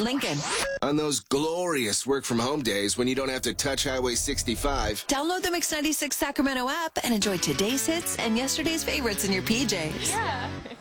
Lincoln. On those glorious work-from-home days when you don't have to touch Highway 65. Download the Mix 96 Sacramento app and enjoy today's hits and yesterday's favorites in your PJs. Yeah.